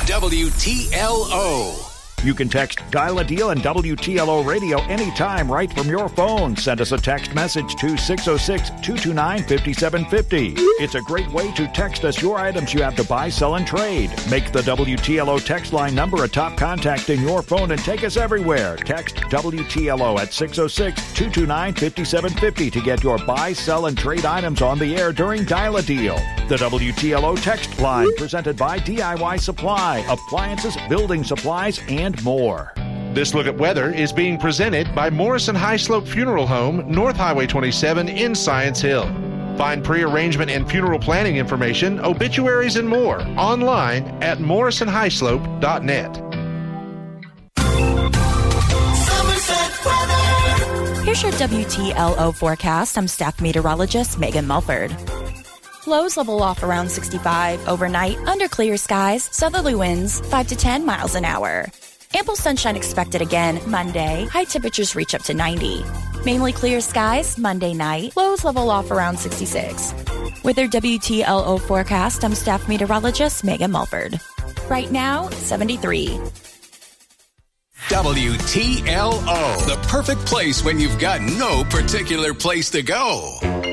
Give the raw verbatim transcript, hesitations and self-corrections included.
W T L O. You can text Dial a Deal and W T L O Radio anytime right from your phone. Send us a text message to six oh six, two two nine, five seven five oh. It's a great way to text us your items you have to buy, sell, and trade. Make the W T L O text line number a top contact in your phone and take us everywhere. Text W T L O at six oh six, two two nine, five seven five oh to get your buy, sell, and trade items on the air during Dial a Deal. The W T L O text line presented by D I Y Supply, appliances, building supplies, and more. This look at weather is being presented by Morrison High Slope Funeral Home, North Highway twenty-seven in Science Hill. Find pre-arrangement and funeral planning information, obituaries, and more online at morrison high slope dot net. Here's your W T L O forecast. I'm staff meteorologist Megan Mulford. Lows level off around sixty-five overnight under clear skies, southerly winds five to ten miles an hour. Ample sunshine expected again Monday. High temperatures reach up to ninety. Mainly clear skies Monday night. Lows level off around sixty-six. With your W T L O forecast, I'm staff meteorologist Megan Mulford. Right now, seventy-three. W T L O, the perfect place when you've got no particular place to go.